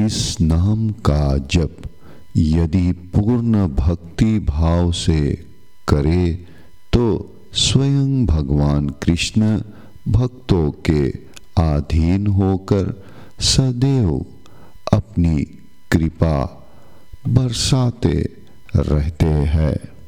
इस नाम का जप यदि पूर्ण भक्ति भाव से करे तो स्वयं भगवान कृष्ण भक्तों के अधीन होकर सदैव अपनी कृपा बरसाते रहते हैं।